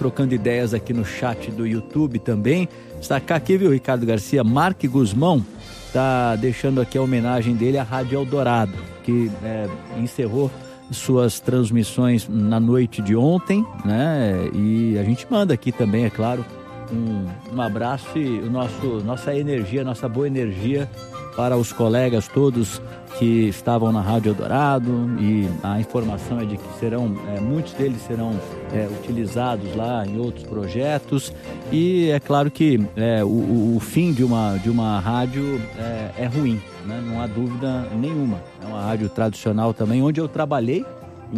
trocando ideias aqui no chat do YouTube também. Destacar aqui, viu, Ricardo Garcia, Mark Guzmão está deixando aqui a homenagem dele à Rádio Eldorado, que encerrou suas transmissões na noite de ontem, né? E a gente manda aqui também, é claro, um abraço e nossa energia, nossa boa energia para os colegas todos que estavam na Rádio Eldorado, e a informação é de que muitos deles serão utilizados lá em outros projetos, e é claro que o fim de uma rádio é ruim, né? Não há dúvida nenhuma. É uma rádio tradicional também, onde eu trabalhei em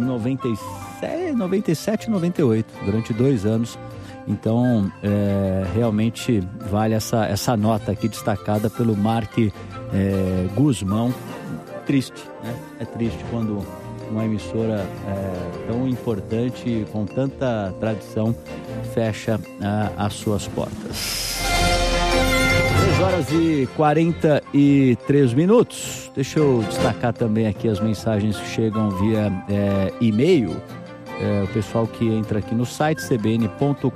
97, 98, durante 2 anos. Então, realmente vale essa nota aqui destacada pelo Mark Guzmão. Triste, né? É triste quando uma emissora tão importante, com tanta tradição, fecha as suas portas. 3h43. Deixa eu destacar também aqui as mensagens que chegam via e-mail. O pessoal que entra aqui no site cbn.com.br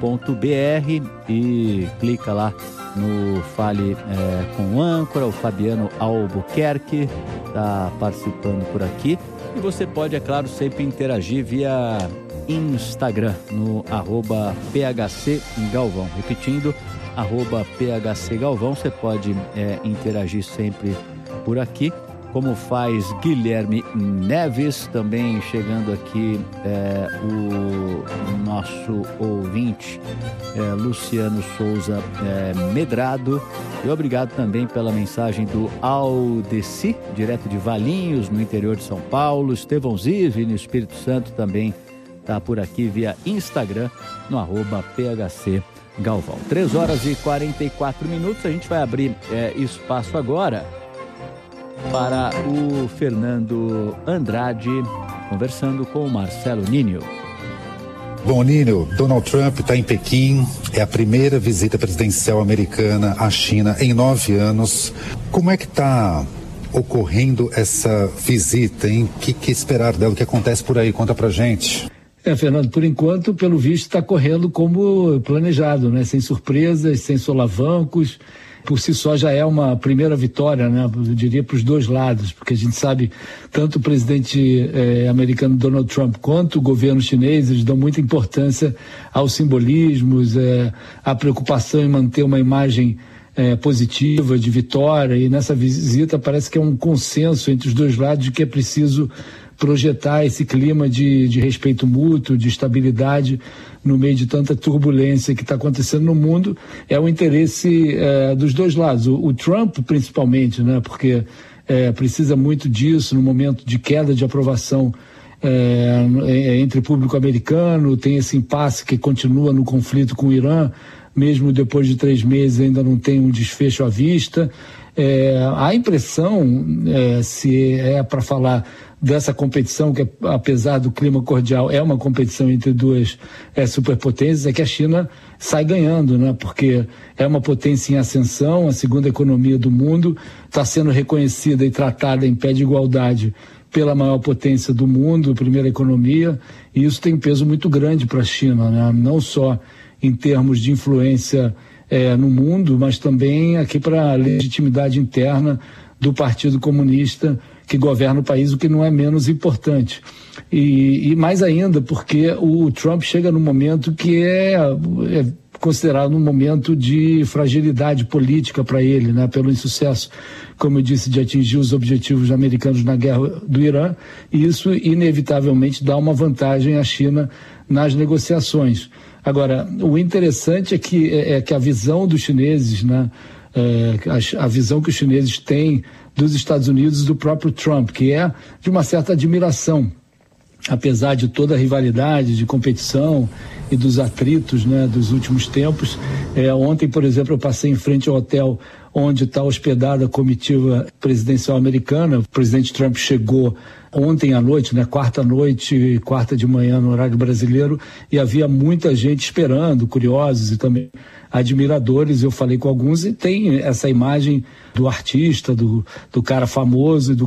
e clica lá no Fale com o âncora. O Fabiano Albuquerque está participando por aqui, e você pode, é claro, sempre interagir via Instagram no @phcgalvão, repetindo, @phcgalvão. Você pode interagir sempre por aqui, como faz Guilherme Neves. Também chegando aqui o nosso ouvinte Luciano Souza Medrado. E obrigado também pela mensagem do Aldeci, direto de Valinhos, no interior de São Paulo. Estevão Zive, no Espírito Santo, também está por aqui via Instagram, no @phcgalvão. 3h44. A gente vai abrir espaço agora para o Fernando Andrade, conversando com o Marcelo Ninho. Bom, Ninho, Donald Trump está em Pequim, é a primeira visita presidencial americana à China em 9 anos. Como é que está ocorrendo essa visita, hein? O que esperar dela? O que acontece por aí? Conta pra gente. Fernando, por enquanto, pelo visto, está correndo como planejado, né? Sem surpresas, sem solavancos. Por si só já é uma primeira vitória, né? Eu diria para os dois lados, porque a gente sabe, tanto o presidente americano Donald Trump quanto o governo chinês, eles dão muita importância aos simbolismos, à preocupação em manter uma imagem positiva, de vitória, e nessa visita parece que é um consenso entre os dois lados de que é preciso projetar esse clima de respeito mútuo, de estabilidade no meio de tanta turbulência que está acontecendo no mundo. É o interesse dos dois lados, o Trump principalmente, né? Porque precisa muito disso no momento de queda de aprovação entre o público americano. Tem esse impasse que continua no conflito com o Irã, mesmo depois de 3 meses ainda não tem um desfecho à vista. A impressão, se é para falar dessa competição, que apesar do clima cordial é uma competição entre duas superpotências, é que a China sai ganhando, né? Porque é uma potência em ascensão, a segunda economia do mundo, está sendo reconhecida e tratada em pé de igualdade pela maior potência do mundo, a primeira economia, e isso tem um peso muito grande para a China, né? Não só em termos de influência no mundo, mas também aqui para a legitimidade interna do Partido Comunista que governa o país, o que não é menos importante. E mais ainda porque o Trump chega num momento que é considerado um momento de fragilidade política para ele, né? Pelo insucesso, como eu disse, de atingir os objetivos americanos na guerra do Irã, e isso inevitavelmente dá uma vantagem à China nas negociações. Agora, o interessante é que a visão dos chineses, né? A visão que os chineses têm dos Estados Unidos e do próprio Trump, que é de uma certa admiração, apesar de toda a rivalidade, de competição e dos atritos, né, dos últimos tempos. Ontem, por exemplo, eu passei em frente ao hotel onde está hospedada a comitiva presidencial americana. O presidente Trump chegou ontem à noite, né, quarta de manhã no horário brasileiro, e havia muita gente esperando, curiosos e também admiradores. Eu falei com alguns e tem essa imagem do artista, do cara famoso e do cara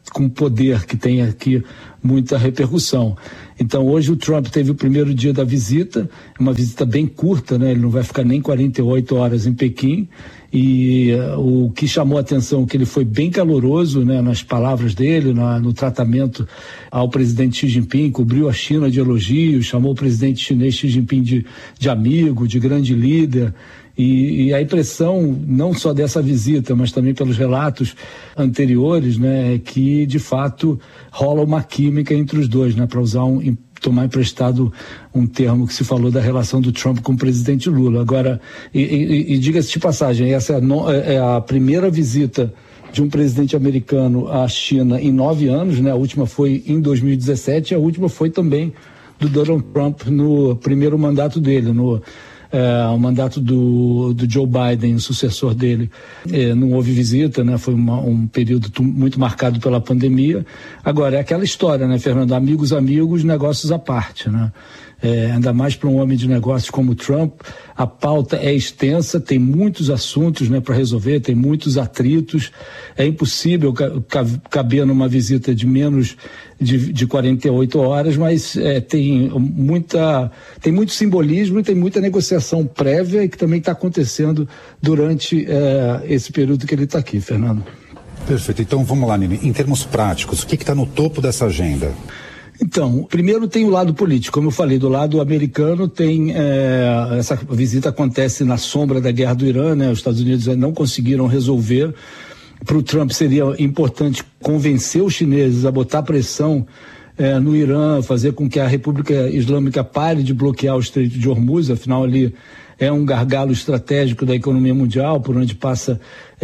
com poder que tem aqui muita repercussão. Então hoje o Trump teve o primeiro dia da visita, uma visita bem curta, né? Ele não vai ficar nem 48 horas em Pequim, e o que chamou a atenção é que ele foi bem caloroso, né, nas palavras dele, no tratamento ao presidente Xi Jinping, cobriu a China de elogios, chamou o presidente chinês Xi Jinping de amigo, de grande líder. E a impressão, não só dessa visita, mas também pelos relatos anteriores, né, é que, de fato, rola uma química entre os dois, né, para tomar emprestado um termo que se falou da relação do Trump com o presidente Lula. Agora, diga-se de passagem, essa é a primeira visita de um presidente americano à China em 9 anos, né, a última foi em 2017, e a última foi também do Donald Trump no primeiro mandato dele, o mandato do Joe Biden, o sucessor dele, não houve visita, né? Foi um período muito marcado pela pandemia. Agora, é aquela história, né, Fernando? Amigos, negócios à parte, né? Ainda mais para um homem de negócios como o Trump, a pauta é extensa, tem muitos assuntos, né, para resolver, tem muitos atritos, é impossível caber numa visita de menos de 48 horas, mas tem muito simbolismo e tem muita negociação prévia e que também está acontecendo durante esse período que ele está aqui, Fernando. Perfeito. Então vamos lá, Nini. Em termos práticos, o que está no topo dessa agenda? Então, primeiro tem o lado político, como eu falei, do lado americano tem, essa visita acontece na sombra da guerra do Irã, né? Os Estados Unidos não conseguiram resolver. Para o Trump seria importante convencer os chineses a botar pressão no Irã, fazer com que a República Islâmica pare de bloquear o Estreito de Hormuz, afinal ali é um gargalo estratégico da economia mundial, por onde passa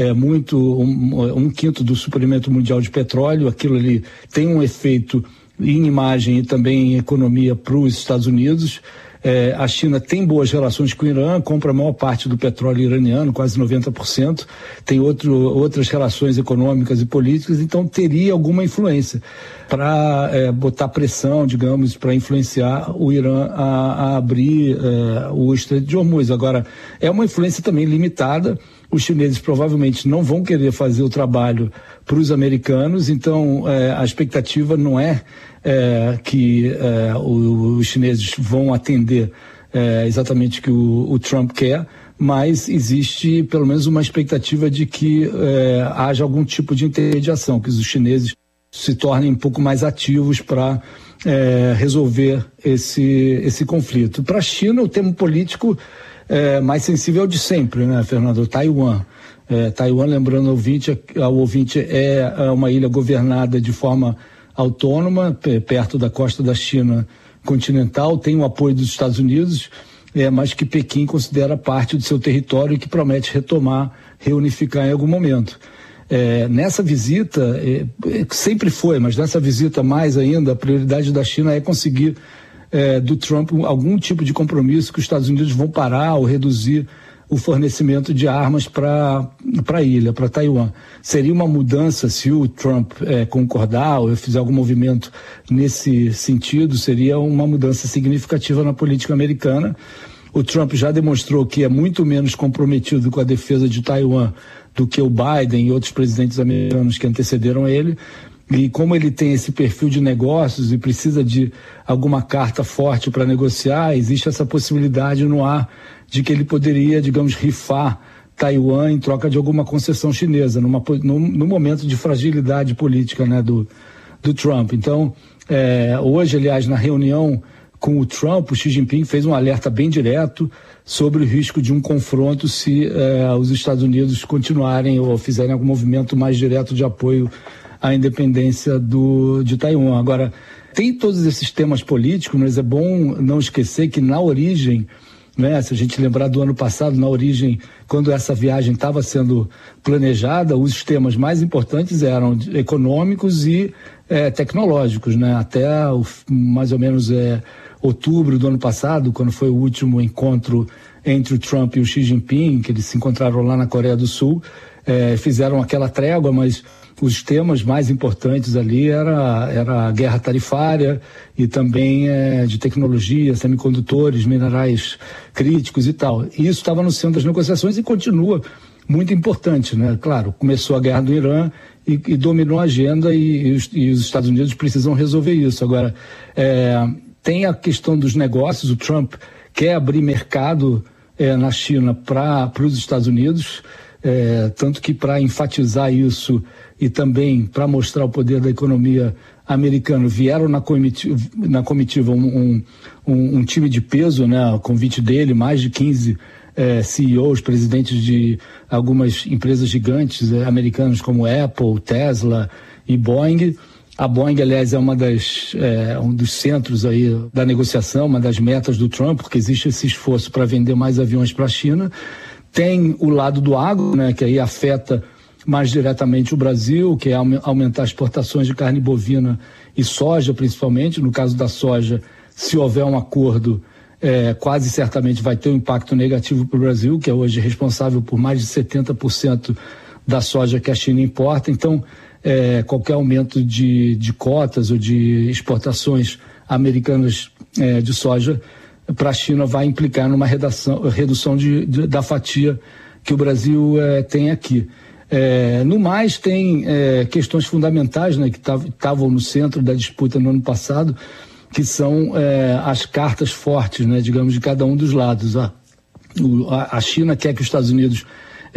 um quinto do suprimento mundial de petróleo. Aquilo ali tem um efeito em imagem e também em economia para os Estados Unidos. A China tem boas relações com o Irã, compra a maior parte do petróleo iraniano, quase 90%, tem outras relações econômicas e políticas, então teria alguma influência para botar pressão, digamos, para influenciar o Irã a abrir o Estreito de Hormuz. Agora, é uma influência também limitada. Os chineses provavelmente não vão querer fazer o trabalho para os americanos, então a expectativa não é que os chineses vão atender exatamente o que o Trump quer, mas existe pelo menos uma expectativa de que haja algum tipo de intermediação, que os chineses se tornem um pouco mais ativos para resolver esse conflito. Para a China, o tema político mais sensível é o de sempre, né, Fernando? Taiwan. Taiwan, lembrando ao ouvinte, é uma ilha governada de forma autônoma, perto da costa da China continental, tem o apoio dos Estados Unidos, mas que Pequim considera parte do seu território e que promete reunificar em algum momento. Nessa visita, sempre foi, mas nessa visita mais ainda, a prioridade da China é conseguir do Trump algum tipo de compromisso que os Estados Unidos vão parar ou reduzir o fornecimento de armas para a ilha, para Taiwan. Seria uma mudança se o Trump concordar ou fizer algum movimento nesse sentido, seria uma mudança significativa na política americana. O Trump já demonstrou que é muito menos comprometido com a defesa de Taiwan do que o Biden e outros presidentes americanos que antecederam ele. E como ele tem esse perfil de negócios e precisa de alguma carta forte para negociar, existe essa possibilidade no ar de que ele poderia, digamos, rifar Taiwan em troca de alguma concessão chinesa, no momento de fragilidade política, né, do Trump. Então, hoje, aliás, na reunião com o Trump, o Xi Jinping fez um alerta bem direto sobre o risco de um confronto se os Estados Unidos continuarem ou fizerem algum movimento mais direto de apoio à independência de Taiwan. Agora, tem todos esses temas políticos, mas é bom não esquecer que na origem, né, se a gente lembrar do ano passado, na origem, quando essa viagem estava sendo planejada, os temas mais importantes eram econômicos e tecnológicos, né? Até mais ou menos outubro do ano passado, quando foi o último encontro entre o Trump e o Xi Jinping, que eles se encontraram lá na Coreia do Sul, fizeram aquela trégua, mas os temas mais importantes ali era a guerra tarifária e também de tecnologia, semicondutores, minerais críticos e tal. E isso estava no centro das negociações e continua muito importante, né? Claro, começou a guerra do Irã e dominou a agenda e os Estados Unidos precisam resolver isso. Agora, tem a questão dos negócios. O Trump quer abrir mercado na China para os Estados Unidos, tanto que para enfatizar isso e também para mostrar o poder da economia americana, vieram na comitiva um time de peso, né? O convite dele, mais de 15 CEOs, presidentes de algumas empresas gigantes americanas como Apple, Tesla e Boeing. A Boeing, aliás, é um dos centros aí da negociação, uma das metas do Trump, porque existe esse esforço para vender mais aviões para a China. Tem o lado do agro, né, que aí afeta mais diretamente o Brasil, que é aumentar as exportações de carne bovina e soja, principalmente. No caso da soja, se houver um acordo, quase certamente vai ter um impacto negativo para o Brasil, que é hoje responsável por mais de 70% da soja que a China importa. Então, qualquer aumento de cotas ou de exportações americanas de soja para a China vai implicar numa redução da fatia que o Brasil tem aqui. No mais, tem questões fundamentais, né, que estavam no centro da disputa no ano passado, que são as cartas fortes, né, digamos, de cada um dos lados. A China quer que os Estados Unidos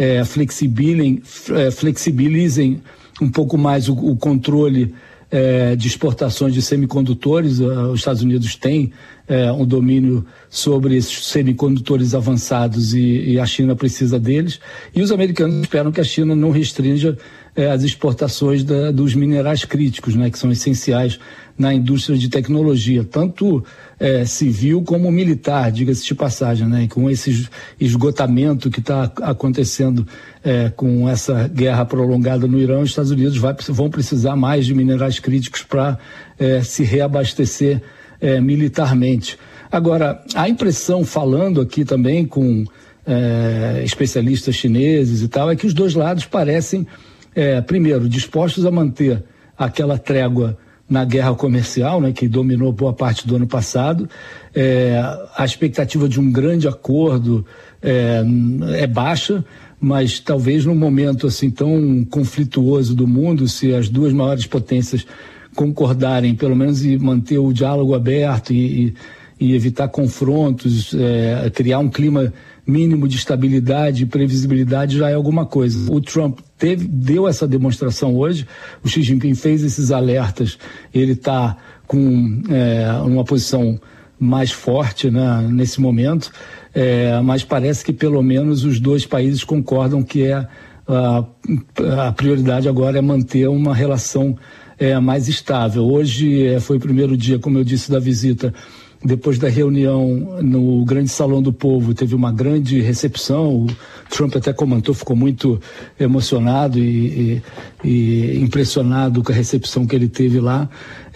flexibilizem um pouco mais o controle de exportações de semicondutores. Os Estados Unidos têm um domínio sobre esses semicondutores avançados e a China precisa deles. E os americanos esperam que a China não restrinja as exportações dos minerais críticos, né, que são essenciais na indústria de tecnologia, tanto civil como militar, diga-se de passagem, né, com esse esgotamento que está acontecendo com essa guerra prolongada no Irã. Os Estados Unidos vão precisar mais de minerais críticos para se reabastecer militarmente. Agora, a impressão, falando aqui também com especialistas chineses e tal, é que os dois lados parecem, primeiro, dispostos a manter aquela trégua na guerra comercial, né, que dominou boa parte do ano passado. A expectativa de um grande acordo é baixa, mas talvez num momento assim tão conflituoso do mundo, se as duas maiores potências concordarem, pelo menos, e manter o diálogo aberto e evitar confrontos, criar um clima mínimo de estabilidade e previsibilidade, já é alguma coisa. O Trump deu essa demonstração hoje, o Xi Jinping fez esses alertas, ele está com uma posição mais forte, né, nesse momento, mas parece que pelo menos os dois países concordam que a prioridade agora é manter uma relação mais estável. Hoje foi o primeiro dia, como eu disse, da visita. Depois da reunião no Grande Salão do Povo, teve uma grande recepção. O Trump até comentou, ficou muito emocionado e impressionado com a recepção que ele teve lá.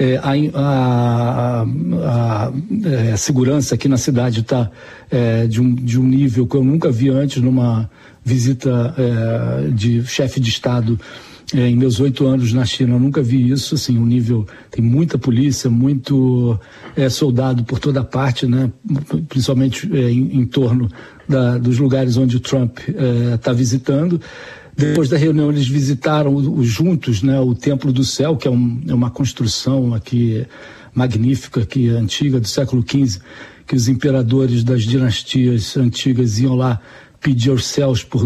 A segurança aqui na cidade está de um nível que eu nunca vi antes numa visita de chefe de Estado. Em meus 8 anos na China, eu nunca vi isso, assim, um nível, tem muita polícia, muito soldado por toda parte, né, principalmente em torno dos lugares onde o Trump está visitando. Depois da reunião, eles visitaram juntos, né, o Templo do Céu, que é uma construção aqui magnífica, aqui, antiga, do século XV, que os imperadores das dinastias antigas iam lá pedir aos céus por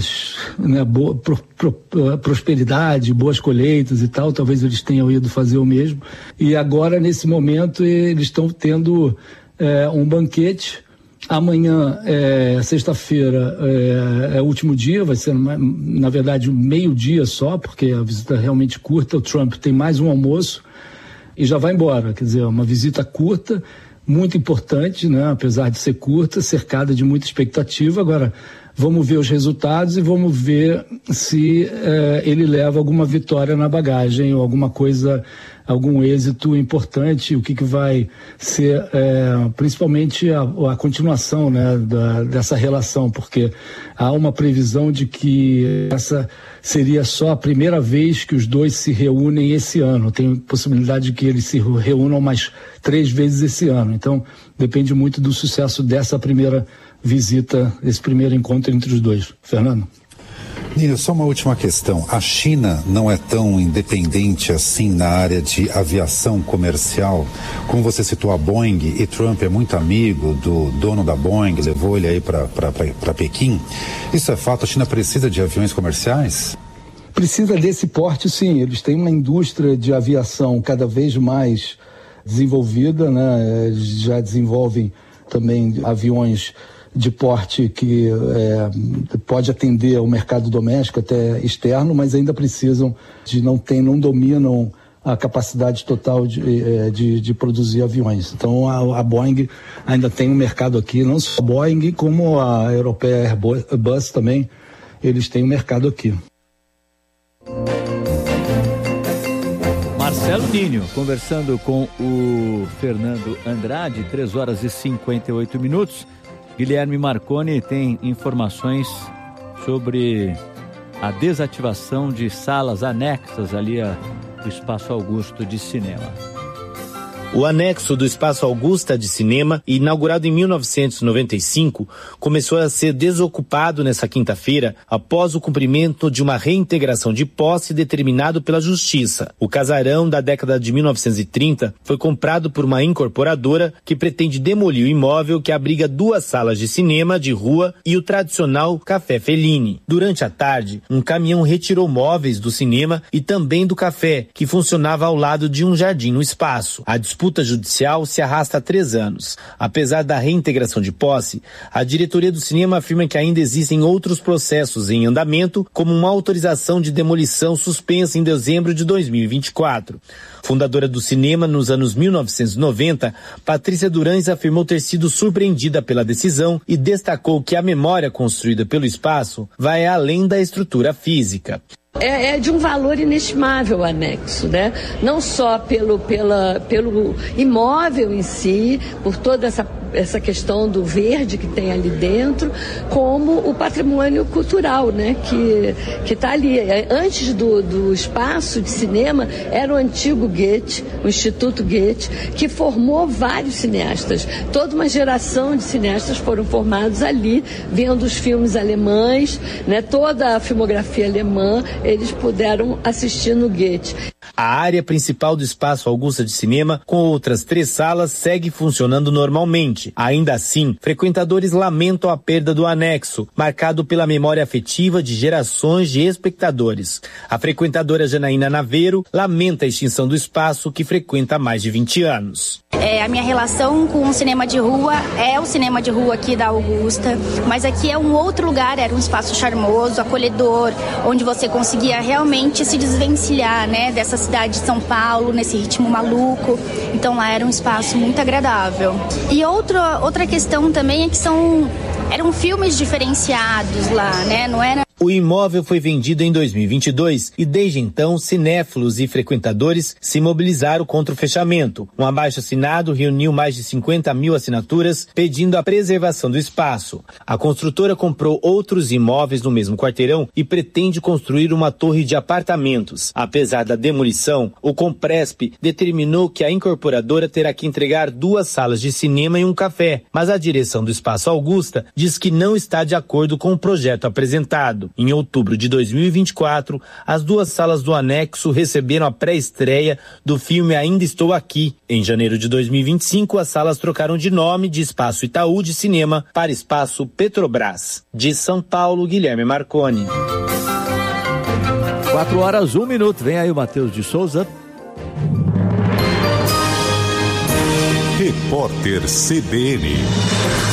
prosperidade, boas colheitas e tal. Talvez eles tenham ido fazer o mesmo. E agora, nesse momento, eles estão tendo um banquete. Amanhã, sexta-feira, é o último dia, vai ser, na verdade, meio-dia só, porque a visita é realmente curta. O Trump tem mais um almoço e já vai embora. Quer dizer, uma visita curta, muito importante, né? Apesar de ser curta, cercada de muita expectativa. Agora, vamos ver os resultados e vamos ver se ele leva alguma vitória na bagagem ou alguma coisa, algum êxito importante, o que vai ser principalmente a continuação, né, dessa relação, porque há uma previsão de que essa seria só a primeira vez que os dois se reúnem esse ano. Tem possibilidade de que eles se reúnam mais 3 vezes esse ano. Então, depende muito do sucesso dessa primeira visita, esse primeiro encontro entre os dois. Fernando? Nino, só uma última questão. A China não é tão independente assim na área de aviação comercial? Como você citou a Boeing, e Trump é muito amigo do dono da Boeing, levou ele aí para Pequim. Isso é fato? A China precisa de aviões comerciais? Precisa desse porte, sim. Eles têm uma indústria de aviação cada vez mais desenvolvida, né? Já desenvolvem também aviões de porte que pode atender ao mercado doméstico, até externo, mas ainda precisam não dominam a capacidade total de produzir aviões. Então a Boeing ainda tem um mercado aqui, não só a Boeing, como a europeia Airbus também, eles têm um mercado aqui. Marcelo Ninho, conversando com o Fernando Andrade, 3h58. Guilherme Marconi tem informações sobre a desativação de salas anexas ali do Espaço Augusta de Cinema. O anexo do Espaço Augusta de Cinema, inaugurado em 1995, começou a ser desocupado nesta quinta-feira após o cumprimento de uma reintegração de posse determinado pela Justiça. O casarão da década de 1930 foi comprado por uma incorporadora que pretende demolir o imóvel que abriga 2 salas de cinema de rua e o tradicional Café Fellini. Durante a tarde, um caminhão retirou móveis do cinema e também do café, que funcionava ao lado de um jardim no espaço. A disputa judicial se arrasta há 3 anos. Apesar da reintegração de posse, a diretoria do cinema afirma que ainda existem outros processos em andamento, como uma autorização de demolição suspensa em dezembro de 2024. Fundadora do cinema nos anos 1990, Patrícia Durães afirmou ter sido surpreendida pela decisão e destacou que a memória construída pelo espaço vai além da estrutura física. É de um valor inestimável o anexo, né? Não só pelo imóvel em si, por toda essa questão do verde que tem ali dentro, como o patrimônio cultural, né? Que está ali. Antes do espaço de cinema, era o antigo Goethe, o Instituto Goethe, que formou vários cineastas. Toda uma geração de cineastas foram formados ali, vendo os filmes alemães, né? Toda a filmografia alemã, eles puderam assistir no Goethe. A área principal do Espaço Augusta de Cinema, com outras 3 salas, segue funcionando normalmente. Ainda assim, frequentadores lamentam a perda do anexo, marcado pela memória afetiva de gerações de espectadores. A frequentadora Janaína Naveiro lamenta a extinção do espaço que frequenta há mais de 20 anos. A minha relação com o cinema de rua é o cinema de rua aqui da Augusta, mas aqui é um outro lugar, era um espaço charmoso, acolhedor, onde você conseguia realmente se desvencilhar, né, dessa cidade de São Paulo, nesse ritmo maluco. Então lá era um espaço muito agradável. E outra questão também é que eram filmes diferenciados lá, né, não era... O imóvel foi vendido em 2022 e desde então cinéfilos e frequentadores se mobilizaram contra o fechamento. Um abaixo-assinado reuniu mais de 50 mil assinaturas pedindo a preservação do espaço. A construtora comprou outros imóveis no mesmo quarteirão e pretende construir uma torre de apartamentos. Apesar da demolição, o Compresp determinou que a incorporadora terá que entregar 2 salas de cinema e um café, mas a direção do Espaço Augusta diz que não está de acordo com o projeto apresentado. Em outubro de 2024, as 2 salas do anexo receberam a pré-estreia do filme Ainda Estou Aqui. Em janeiro de 2025, as salas trocaram de nome de Espaço Itaú de Cinema para Espaço Petrobras. De São Paulo, Guilherme Marconi. 4h01. Vem aí o Matheus de Souza. Repórter CBN.